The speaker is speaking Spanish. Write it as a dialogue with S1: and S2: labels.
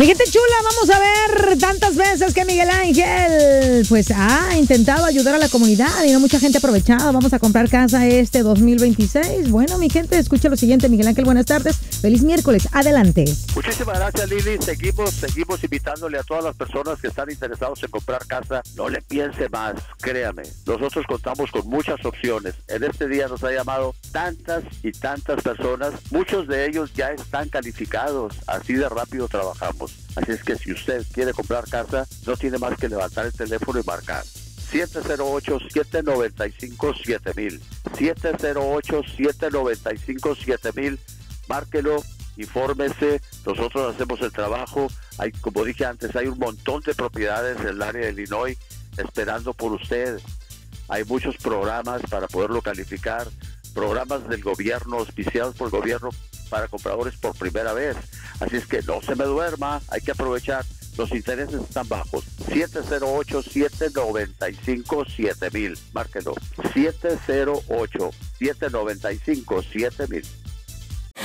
S1: Mi gente chula, vamos a ver tantas veces que Miguel Ángel pues ha intentado ayudar a la comunidad y no mucha gente ha aprovechado. Vamos a comprar casa este 2026. Bueno, mi gente, escucha lo siguiente. Miguel Ángel, buenas tardes. Feliz miércoles. Adelante.
S2: Muchísimas gracias, Lili. Seguimos invitándole a todas las personas que están interesados en comprar casa. No le piense más, créame. Nosotros contamos con muchas opciones. En este día nos ha llamado tantas y tantas personas. Muchos de ellos ya están calificados. Así de rápido trabajamos. Así es que si usted quiere comprar casa, no tiene más que levantar el teléfono y marcar 708-795-7000. 708-795-7000. Márquelo, infórmese, nosotros hacemos el trabajo. Como dije antes, hay un montón de propiedades en el área de Illinois esperando por usted. Hay muchos programas para poderlo calificar, programas del gobierno, auspiciados por el gobierno para compradores por primera vez. Así es que no se me duerma, hay que aprovechar. Los intereses están bajos. 708-795-7000. Márquelo. 708-795-7000.